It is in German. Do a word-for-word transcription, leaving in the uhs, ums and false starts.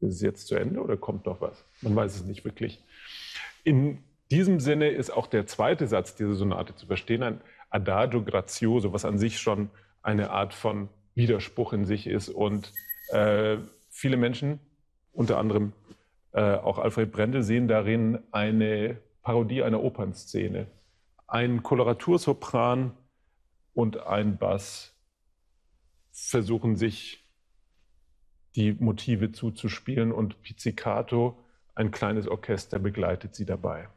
ist es jetzt zu Ende oder kommt noch was? Man weiß es nicht wirklich. In diesem Sinne ist auch der zweite Satz dieser Sonate zu verstehen, ein Adagio grazioso, was an sich schon eine Art von Widerspruch in sich ist. Und äh, viele Menschen, unter anderem äh, auch Alfred Brendel, sehen darin eine Parodie einer Opernszene. Ein Koloratursopran und ein Bass versuchen sich die Motive zuzuspielen und Pizzicato, ein kleines Orchester, begleitet sie dabei.